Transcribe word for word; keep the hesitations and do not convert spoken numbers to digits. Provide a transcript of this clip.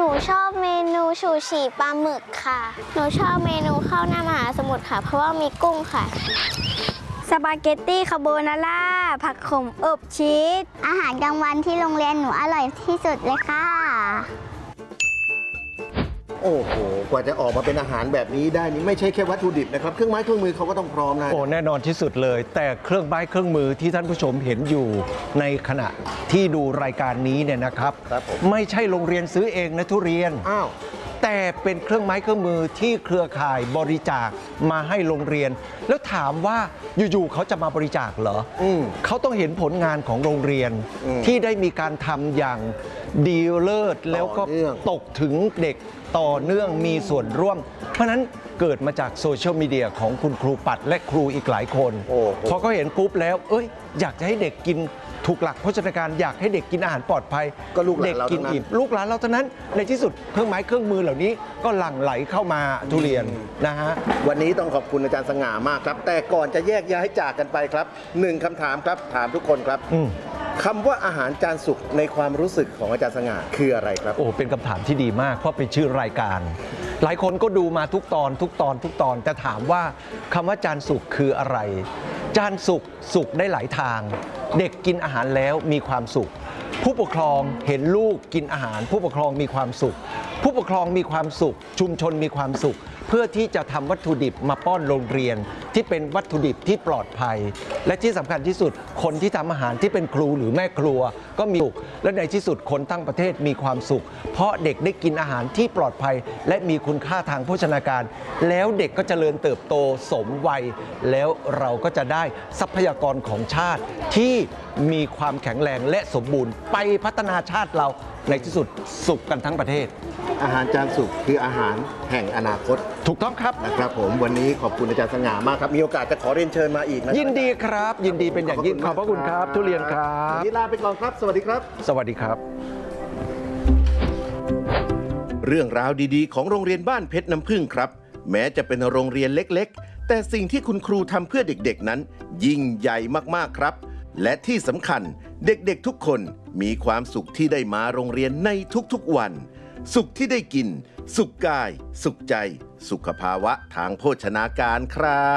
นูชอบเมนูชูชีปลาหมึกค่ะหนูชอบเมนูข้าวหน้ามหาสมุทรค่ะเพราะว่ามีกุ้งค่ะสปาเกตตี้คาโบนาร่าผักขมอบชีสอาหารกลางวันที่โรงเรียนหนูอร่อยที่สุดเลยค่ะโอ้โหกว่าจะออกมาเป็นอาหารแบบนี้ได้นี่ไม่ใช่แค่วัตถุดิบนะครับเครื่องไม้เครื่องมือเขาก็ต้องพร้อมนะโอ้แน่นอนที่สุดเลยแต่เครื่องไม้เครื่องมือที่ท่านผู้ชมเห็นอยู่ในขณะที่ดูรายการนี้เนี่ยนะครับไม่ใช่โรงเรียนซื้อเองนะทุเรียนอ้าวแต่เป็นเครื่องไม้เครื่องมือที่เครือข่ายบริจาคมาให้โรงเรียนแล้วถามว่าอยู่ๆเขาจะมาบริจาคเหรอเขาต้องเห็นผลงานของโรงเรียนที่ได้มีการทำอย่างดีเลิศแล้วก็ตกถึงเด็กต่อเนื่องมีส่วนร่วมเพราะนั้นเกิดมาจากโซเชียลมีเดียของคุณครูปัดและครูอีกหลายคนพอเขาเห็นปุ๊บแล้วเอ้ยอยากจะให้เด็กกินถูกหลักโภชนาการอยากให้เด็กกินอาหารปลอดภัยก็ลูกหลานเรากินอิ่มลูกหลานเราเท่านั้นในที่สุดเครื่องไม้เครื่องมือเหล่านี้ก็หลั่งไหลเข้ามาทุเรียนนะฮะวันนี้ต้องขอบคุณอาจารย์สง่ามากครับแต่ก่อนจะแยกย้ายจากกันไปครับหนึ่งคำถามครับถามทุกคนครับคำว่าอาหารจานสุกในความรู้สึกของอาจารย์สง่าคืออะไรครับโอ้เป็นคำถามที่ดีมากเพราะเป็นชื่อรายการหลายคนก็ดูมาทุกตอนทุกตอนทุกตอนแต่ถามว่าคำว่าจานสุกคืออะไรจานสุกสุกได้หลายทางเด็กกินอาหารแล้วมีความสุขผู้ปกครองเห็นลูกกินอาหารผู้ปกครองมีความสุขผู้ปกครองมีความสุขชุมชนมีความสุขเพื่อที่จะทำวัตถุดิบมาป้อนโรงเรียนที่เป็นวัตถุดิบที่ปลอดภัยและที่สำคัญที่สุดคนที่ทำอาหารที่เป็นครูหรือแม่ครัวก็มีสุขและในที่สุดคนทั้งประเทศมีความสุขเพราะเด็กได้กินอาหารที่ปลอดภัยและมีคุณค่าทางโภชนาการแล้วเด็กก็เจริญเติบโตสมวัยแล้วเราก็จะได้ทรัพยากรของชาติที่มีความแข็งแรงและสมบูรณ์ไปพัฒนาชาติเราในที่สุดสุขกันทั้งประเทศอาหารจานสุกคืออาหารแห่งอนาคตถูกต้องครับนะครับผมวันนี้ขอบคุณอาจารย์สง่ามากครับมีโอกาสจะขอเรียนเชิญมาอีกนะยินดีครับยินดีเป็นอย่างยิ่งขอบพระคุณครับทุเรียนครับวันนี้ลาไปก่อนครับสวัสดีครับสวัสดีครับเรื่องราวดีๆของโรงเรียนบ้านเพชรน้ำผึ้งครับแม้จะเป็นโรงเรียนเล็กๆแต่สิ่งที่คุณครูทำเพื่อเด็กๆนั้นยิ่งใหญ่มากๆครับและที่สำคัญเด็กๆทุกคนมีความสุขที่ได้มาโรงเรียนในทุกๆวันสุขที่ได้กินสุขกายสุขใจสุขภาวะทางโภชนาการครับ